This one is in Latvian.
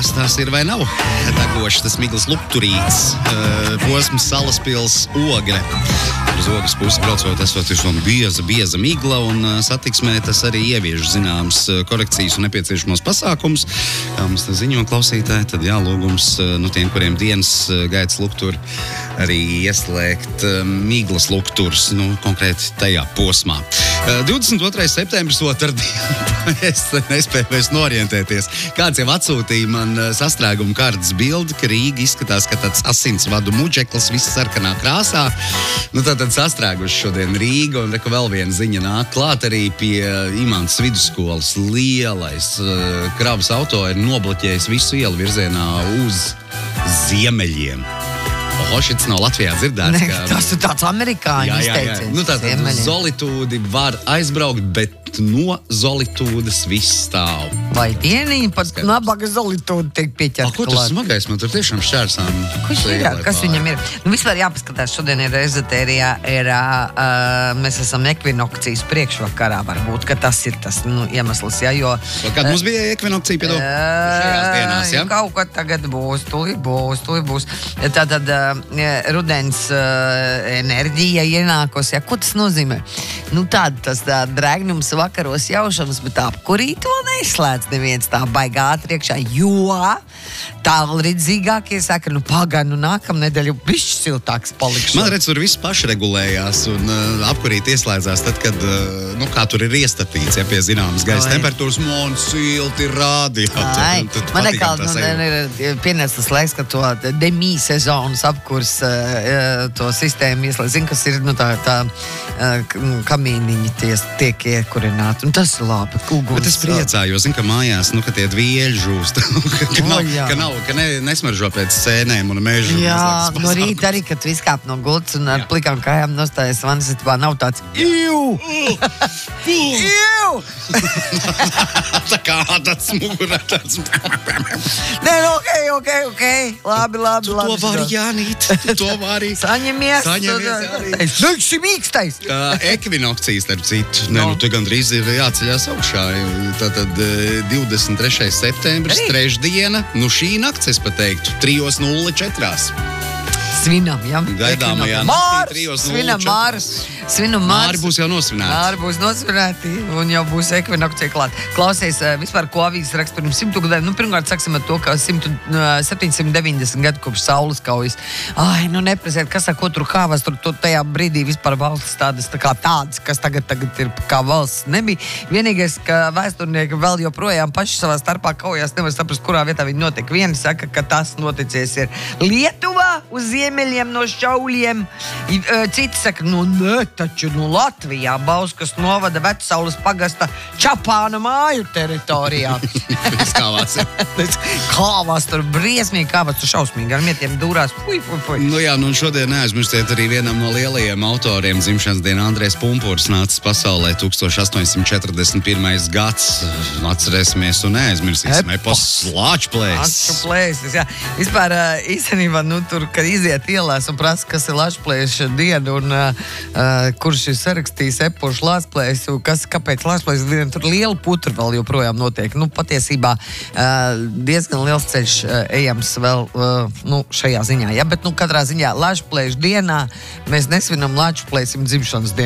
kas tās ir vai nav. Degošs tas Miglas Lupturīts, posms Salaspils Ogre. Uz Ogres pusi braucot, esot bieza migla, un satiksmē tas arī ievieš zināmas korekcijas un nepieciešamos pasākums. Kā mums ziņo klausītāji, tad lūgums tiem, kuriem dienas gaitas lukturi, arī ieslēgt miglas lukturs, konkrēti tajā posmā. 22. septembris otrdiena. Es nespēju vairs norientēties. Kāds jau atsūtīja man sastrēguma kārtas bildi, ka Rīga izskatās, ka tāds asinsvadu muģeklis viss sarkanā krāsā. Tātad sastrēguši šodien Rīga, un vēl viena ziņa nāk klāt arī pie Imantas vidusskolas. Lielais kravas auto ir nobloķējis visu ielu virzienā uz ziemeļiem. Šits nav Latvijā dzirdēts. Tas ir tāds amerikāņu izteiciens. Tātad Zolitūdi var aizbraukt, bet no Zolitūdas viss stāv. Vai dieniņi pat nabaga Zolitūda tiek pieķerta klāt? Ko tas smagais? Man tur tiešām šķērsām. Kas viņam ir? Vispār jāpaskatās, šodien ir ezotērijā, mēs esam ekvinokcijas priekšvakarā, varbūt, ka tas ir tas iemesls, jo... Kad mums bija ekvinokcija pie šajās dienās, Kaut kad tagad būs, tūlīt būs. Tātad rudens enerģija ienākos, ko tas nozīmē? Tas drēgnums vakaros jaušams, bet apkurīt vēl neizslēdz neviens tā baigā ātriekšā, jo tālredzīgākie saka, nākamnedēļ jau bišķi siltāks palikšu. Man redz, tur viss pašregulējās un apkurīt ieslēdzās tad, kad, kā tur ir iestatīts, pie zināmas gaisa temperatūras, man silti rādījāt. Man ir pienācis tas laiks, ka to demīsezonas apkurs to sistēmu ieslēdz. Zinu, kas ir tā kamīniņi tiek iekurināti. Un tas ir labi. Bet es priecājos, ka mājās, ka tie dvieļi žūst. ka nesmaržo pēc sēnēm un mežu. Jā, no rīta arī, kad tu izkāp no gultas un ar plikām kājām nostājies vanas, nav tāds Iu! Tā kā tāds mugurā tāds. Nē, ok. Labi. To vari, Jānīt, to vari. Saņemies. Nākši mīkstais. Ekvinokcijas, starp citu. Te gandrīz ir jāceļās augšā. Tātad 23. septembris, trešdiena. Šī nakts, es pateiktu, 3:04. Svinam, Gaidāmajā naktī 3:04. Svinam Māri būs jau nosvinēti. Māri būs nosvinēti un jau būs ekvinokcija klāt. Klausies, vispār, ko avīzes raksta pirms 100 gadiem. Pirmkārt, saksim ar to, ka 790 gadu kopš saules kaujas. Neprasiet, kas ar ko tur kāvas, tur tajā brīdī vispār valsts tādas, kas tagad ir kā valsts nebija. Vienīgais, ka vēsturnieki vēl joprojām paši savā starpā kaujās, nevar saprast, kurā vietā viņi notiek. Vieni saka, ka tas noticies ir Lietuvā uz ziemeļiem no Šauļiem. Citi saka, taču Latvijā, Bauskas novada Vecaules pagasta Čapāna māju teritorijā. Kāvās tur briesmīgi, kāvās tur šausmīgi, ar mietiem dūrās. Un šodien neaizmirstiet arī vienam no lielajiem autoriem dzimšanas dienu Andrejs Pumpurs nācis pasaulē 1841. gads. Atcerēsimies un neaizmirsīsim. Lačplēsis, jā. Vispār, īstenībā, tur, kad iziet ielās un prasa, kas ir Lačplēša diena un kurš ir sarakstījis epošu Lačplēsu, kāpēc Lačplēša diena, tur liela putra vēl joprojām notiek. Patiesībā diezgan liels ceļš ejams vēl šajā ziņā. Ja? Bet katrā ziņā Lačplēša dienā mēs nesvinam Lačplēsim dzimšanas dienu.